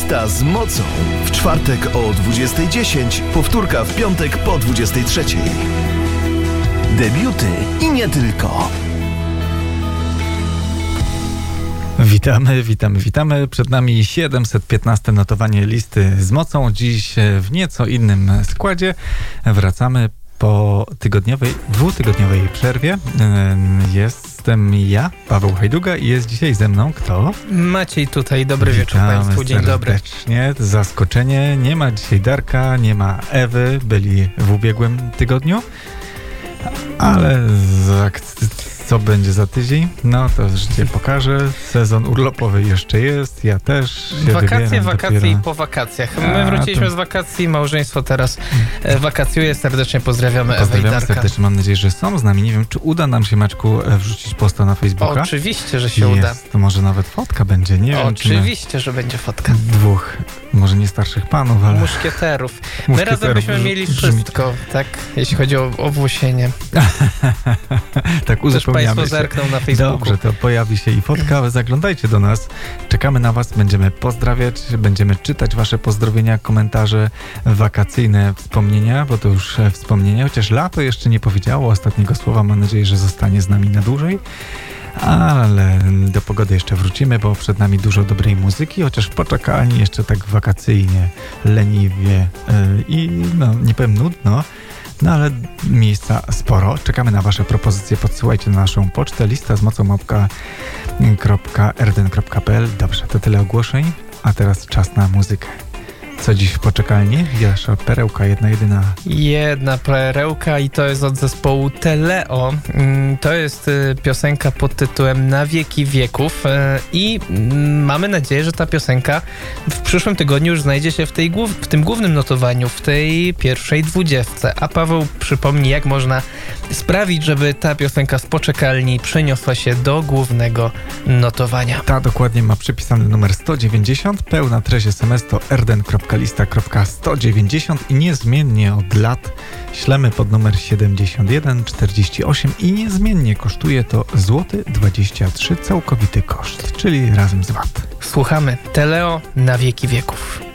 Lista z mocą. W czwartek o 20:10, powtórka w piątek po 23:00. Debiuty i nie tylko. Witamy. Przed nami 715 notowanie listy z mocą. Dziś w nieco innym składzie. Wracamy po dwutygodniowej przerwie. Jestem ja, Paweł Hajduga, i jest dzisiaj ze mną kto? Maciej tutaj, dobry wieczór Państwu, dzień dobry. Serdecznie, zaskoczenie, nie ma dzisiaj Darka, nie ma Ewy, byli w ubiegłym tygodniu, ale co będzie za tydzień? No to życie pokaże. Sezon urlopowy jeszcze jest. Ja też się Wakacje dopiero. I po wakacjach. My wróciliśmy z wakacji, małżeństwo teraz wakacjuje. Serdecznie pozdrawiamy Ewę i Darka. Serdecznie. Mam nadzieję, że są z nami. Nie wiem, czy uda nam się, Maćku, wrzucić posta na Facebooka. Oczywiście, że się uda. To może nawet fotka będzie. Nie wiem, oczywiście, że będzie fotka. Dwóch, może nie starszych panów, ale... Muszkieterów. My razem byśmy mieli wszystko, tak? Jeśli chodzi o włosienie. Tak, uzupełniamy Państwo się. zerkną na Facebooku. Dobrze, to pojawi się i fotka, ale zaglądajcie do nas. Czekamy na was, będziemy pozdrawiać, będziemy czytać wasze pozdrowienia, komentarze, wakacyjne wspomnienia, bo to już wspomnienia, chociaż lato jeszcze nie powiedziało ostatniego słowa. Mam nadzieję, że zostanie z nami na dłużej. Ale do pogody jeszcze wrócimy, bo przed nami dużo dobrej muzyki, chociaż w poczekalni jeszcze tak wakacyjnie, leniwie i nie powiem nudno. No ale miejsca sporo. Czekamy na wasze propozycje. Podsyłajcie na naszą pocztę listazmocą@rden.pl. Dobrze, to tyle ogłoszeń, a teraz czas na muzykę. Co dziś w poczekalni? Wasza perełka, jedna jedyna. Jedna perełka i to jest od zespołu Teleo. To jest piosenka pod tytułem Na wieki wieków i mamy nadzieję, że ta piosenka w przyszłym tygodniu już znajdzie się w tym głównym notowaniu, w tej pierwszej 20. A Paweł przypomni, jak można sprawić, żeby ta piosenka z poczekalni przeniosła się do głównego notowania. Ta dokładnie ma przypisany numer 190. Pełna treść SMS to rden.lista.190 i niezmiennie od lat ślemy pod numer 7148 i niezmiennie kosztuje to złoty 23 całkowity koszt, czyli razem z VAT. Słuchamy Teleo na wieki wieków.